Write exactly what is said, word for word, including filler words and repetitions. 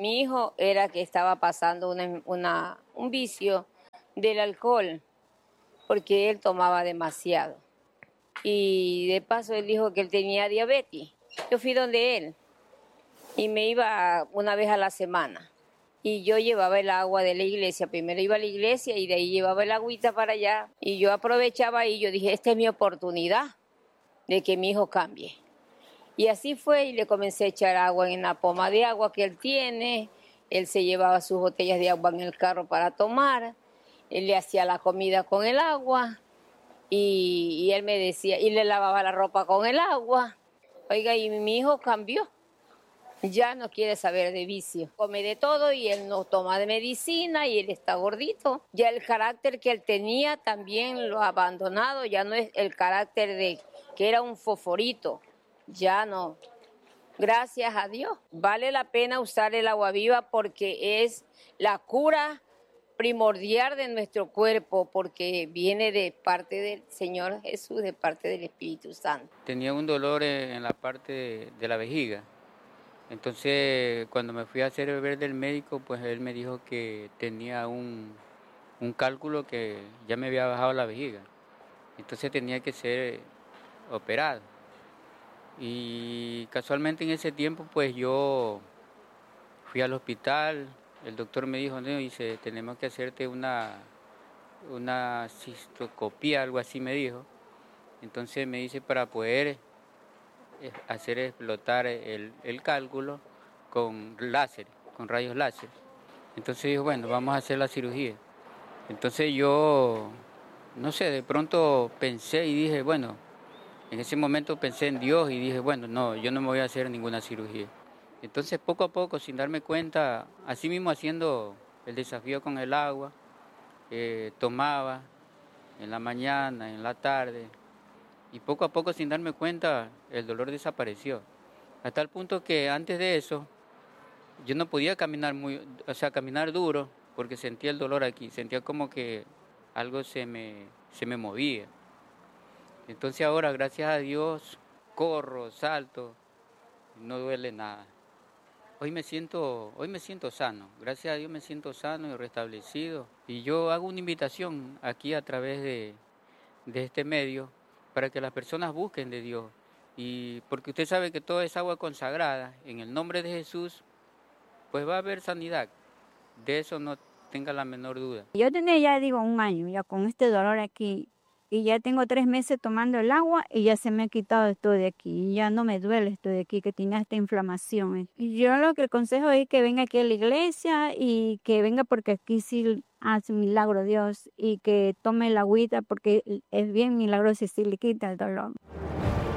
mi hijo era que estaba pasando una, una, un vicio del alcohol, porque él tomaba demasiado. Y de paso él dijo que él tenía diabetes. Yo fui donde él y me iba una vez a la semana. Y yo llevaba el agua de la iglesia. Primero iba a la iglesia y de ahí llevaba el agüita para allá. Y yo aprovechaba y yo dije, esta es mi oportunidad de que mi hijo cambie. Y así fue y le comencé a echar agua en la poma de agua que él tiene. Él se llevaba sus botellas de agua en el carro para tomar. Él le hacía la comida con el agua. Y, y él me decía, y le lavaba la ropa con el agua. Oiga, y mi hijo cambió. Ya no quiere saber de vicio. Come de todo y él no toma de medicina y él está gordito. Ya el carácter que él tenía también lo ha abandonado. Ya no es el carácter de que era un fosforito. Ya no. Gracias a Dios. Vale la pena usar el agua viva porque es la cura primordial de nuestro cuerpo, porque viene de parte del Señor Jesús, de parte del Espíritu Santo. Tenía un dolor en la parte de, de la vejiga. Entonces, cuando me fui a hacer el ver del médico, pues él me dijo que tenía un, un cálculo que ya me había bajado la vejiga. Entonces tenía que ser operado. Y casualmente en ese tiempo, pues yo fui al hospital. El doctor me dijo, no, dice, tenemos que hacerte una, una cistoscopía, algo así me dijo. Entonces me dice, para poder hacer explotar el, el cálculo con láser, con rayos láser. Entonces dijo, bueno, vamos a hacer la cirugía. Entonces yo, no sé, de pronto pensé y dije, bueno, en ese momento pensé en Dios y dije, bueno, no, yo no me voy a hacer ninguna cirugía. Entonces poco a poco, sin darme cuenta, así mismo haciendo el desafío con el agua, eh, tomaba en la mañana, en la tarde, y poco a poco, sin darme cuenta, el dolor desapareció. Hasta el punto que antes de eso, yo no podía caminar muy, o sea, caminar duro, porque sentía el dolor aquí, sentía como que algo se me, se me movía. Entonces ahora, gracias a Dios, corro, salto, no duele nada. Hoy me siento, hoy me siento sano, gracias a Dios me siento sano y restablecido. Y yo hago una invitación aquí a través de, de este medio para que las personas busquen de Dios. Y porque usted sabe que todo es agua consagrada, en el nombre de Jesús, pues va a haber sanidad. De eso no tenga la menor duda. Yo tenía ya, digo, un año ya con este dolor aquí. Y ya tengo tres meses tomando el agua y ya se me ha quitado esto de aquí. Y ya no me duele esto de aquí, que tenía esta inflamación. Y yo lo que aconsejo es que venga aquí a la iglesia y que venga porque aquí sí hace un milagro Dios. Y que tome la agüita porque es bien milagroso y sí le quita el dolor.